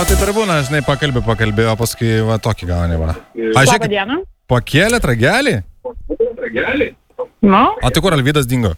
va taip ir būna, žinai, pakalbė, o paskui va tokį gauni, va. Labą dieną. Pakėlėt ragelį? Nu? O tai kur Alvydas dingo?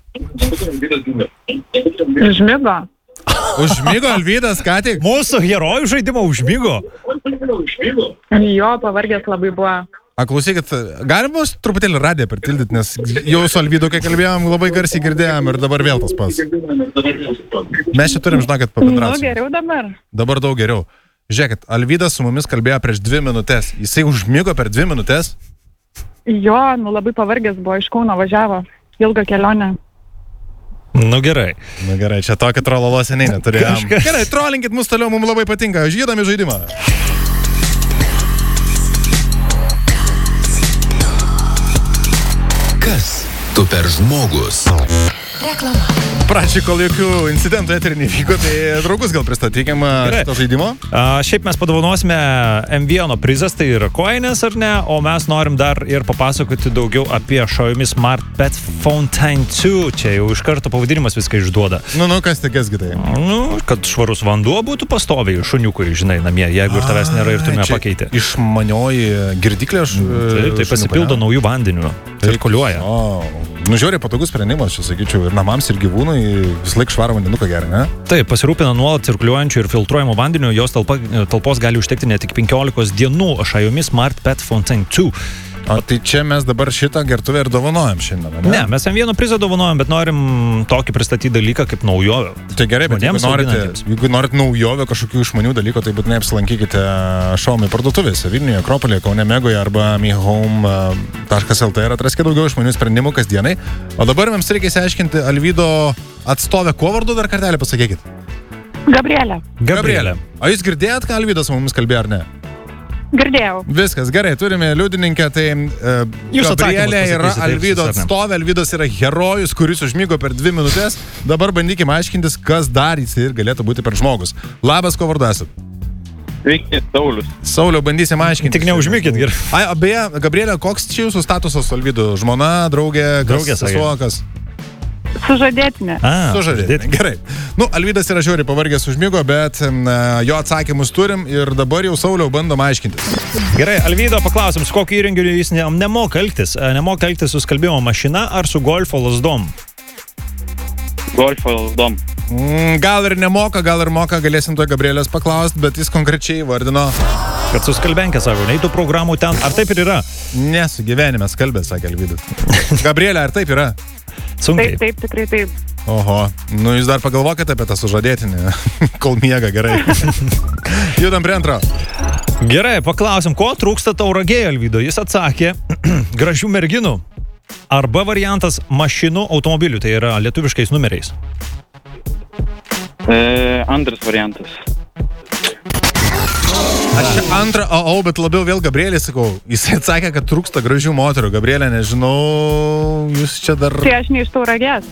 Užmigo. Užmigo Alvydas, ką tik? Mūsų herojų žaidimo užmigo. Jo, pavargęs labai buvo. Klausykit, galima truputėlį radiją pertildyti, nes jau su Alvydu, kai kalbėjom, labai garsiai girdėjom ir dabar vėl tas pats. Mes čia turim, žinokit, pabendrauti. Nu, geriau dabar. Dabar daug geriau. Žiūrėkit, Alvydas su mumis kalbėjo prieš 2 minutės. Jisai užmigo per 2 minutės? Jo, nu labai pavargęs buvo, iš Kauno važiavo. Ilgą kelionę. Nu gerai, čia tokį trololo seniai neturėjom. Gerai, trolinkit mus toliau, mums labai patinka. Žydami žaidimą. Kas tu per žmogus? Reklama. Prašy, kol jokių incidentų eterį nevyko, tai draugus gal pristatykim šito žaidimo. Šiaip mes padovanosime M1 prizas, tai yra koinės ar ne, o mes norim dar ir papasakoti daugiau apie Xiaomi Smart Pet Fountain 2. Čia jau iš karto pavadinimas viską išduoda. Nu, kas tikės gitai? Nu, kad švarus vanduo būtų pastoviai šuniukui, žinai, namie, jeigu ir tavęs nėra ir tu nepakeitė. Išmanioji girdiklė. Tai pasipildo naujų vandenių. Cirkuliuoja. Nu, žiūrė, patogus sprendimas, čia sakyčiau, ir namams, ir gyvūnai vis laik švarą vandenuką geria, ne? Taip, pasirūpina nuolat cirkuliuojančių ir filtruojamų vandenių, jos talpos gali užtekti ne tik 15 dienų. Xiaomi Smart Pet Fountain 2. O tai čia mes dabar šitą gertuvę ir dovanojam šiandien, ne? Ne, mes M1 prizą dovanojam, bet norim tokį pristatyti dalyką kaip naujovę. Tai gerai, bet jeigu norit naujovę kažkokių išmanių dalykų, tai būtinai apsilankykite Xiaomi parduotuvėse Vilniuje, Akropolyje, Kaune, Megoje arba mihome.lt ir atraskite daugiau išmanių sprendimų kasdienai. O dabar mums reikia išsiaiškinti Alvydo atstovę, kuo vardu dar kartelį pasakykit? Gabrielė. O jūs girdėjot, ką Alvydas su mumis kalbėjo, ar ne? Girdėjau. Viskas, gerai, turime liudininkę, tai Gabrielė yra Alvydo atstovė, Alvydas yra herojus, kuris užmigo per 2 minutės. Dabar bandykime aiškintis, kas dar jis ir galėtų būti per žmogus. Labas, ko vardu esat? Sveiki, Saulius. Sauliau, bandysim aiškinti. Tik neužmykit, gerai. Beje, Gabrielė, koks čia jūsų statusas su Alvydu? Žmona, draugė, sesuokas? Sužadėtinė. Sužadėtinė, gerai. Nu, Alvydas yra žiauriai pavargęs užmigo, bet jo atsakymus turim ir dabar jau Sauliau bandom aiškintis. Gerai, Alvydo paklausim, su kokiu įrenginiu jis nemoka elgtis? Nemoka elgtis su skalbimo mašina ar su golfo lazdom? Golfo lazdom. Gal ir nemoka, gal ir moka, galėsim to Gabrielės paklausti, bet jis konkrečiai vardino, kad su skalbenkė, sako, neįtų programų ten. Ar taip ir yra? Ne, su gyvenime skalbė, sakė Alvydas. Gabrielė, ar taip yra? Sunkiai. Taip, tikrai taip. Oho, nu jūs dar pagalvokite apie tą sužadėtinį, kol miega, gerai. Judam prie antro. Gerai, paklausim, ko trūksta Tauragėje, Alvydo? Jis atsakė, gražių merginų. Arba variantas mašinų, automobilių, tai yra lietuviškais numeriais. Antras variantas. Aš čia antrą, bet labiau vėl Gabrielė sakau. Jis atsakė, kad trūksta gražių moterų. Gabrielė, nežinau, jūs čia dar... Tai aš ne iš Tauragės.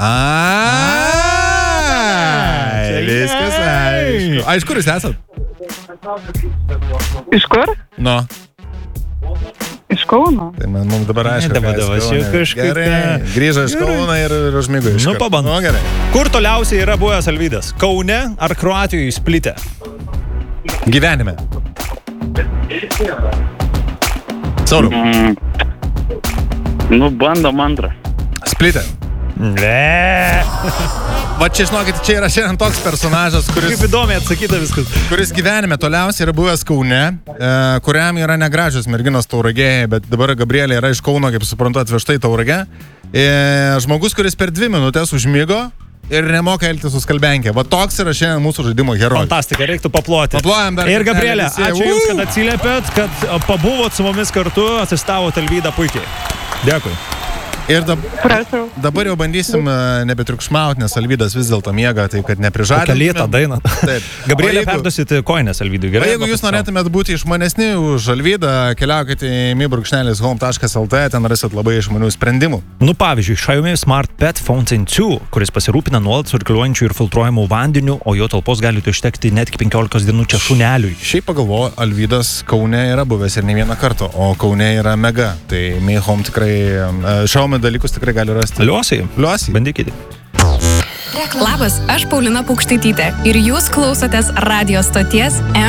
Viskas aišku. Iš kur jūs esat? Iš kur? No. Iš Kauno. Tai mums dabar aišku, gerai. Grįžo iš Kauno ir užmigo iš karto. Nu, pabandom. Kur toliausiai yra buvęs Alvydas? Kaune ar Kroatijoje Splite? Gyvenime. Sauliau. Nu, bandom antrą. Splitę. Ne. Va čia, žinokit, čia yra šiandien toks personažas, kuris... Kaip įdomiai atsakyta viskas. Kuris gyvenime toliausiai yra buvęs Kaune, kuriam yra negražios merginos Tauragėje, bet dabar Gabrielė yra iš Kauno, kaip suprantu, atvežta į Tauragę. Žmogus, kuris per 2 minutės užmigo ir nemoka elgtis su skalbenkė. Va toks yra šiandien mūsų žaidimo herojus. Fantastika, reiktų paploti. Paplojam dar. Ir Gabrielė, ačiū Jums, kad atsiliepėt, kad pabuvot su mumis kartu, asistavot Alvydą puikiai. Dėkui. Ir dabar jau bandysim nebetriukšmauti, nes Alvydas vis dėlto miega, tai kad neprižadėtume. Kokią lėtą dainą. Taip. Gabrielė, perduosit koinės Alvydui, gerai? O jeigu jūs norėtumėt būti išmanesni už Alvydą, keliaukite į mi.home.lt, ten rasit labai išmanių sprendimų. Nu, pavyzdžiui, Xiaomi Smart Pet Fountain 2, kuris pasirūpina nuolat cirkuliuojančių ir filtruojamų vandenių, o jo talpos galite užtekti net iki 15 dienų čia šuneliui. Šiaip pagalvoju, Alvydas Kaune yra buvęs ir ne vieną kartą, o Kaune yra mega. Tai Mi Home tikrai Xiaomi dalykus tikrai gali rasti. Liuosiai. Bandykite. Labas, aš Paulina Paukštaitytė ir jūs klausotės radio stoties